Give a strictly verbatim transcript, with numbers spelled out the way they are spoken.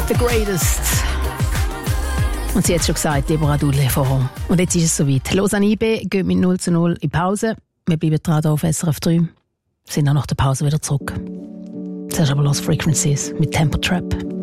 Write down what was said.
The Greatest. Und sie hat schon gesagt, Deborah Dudley vorher. Und jetzt ist es soweit. Lausanne I B geht mit null zu null in Pause. Wir bleiben dran hier auf S R F drei. Sind dann nach der Pause wieder zurück. Zuerst aber Lost Frequencies mit Tempo Trap.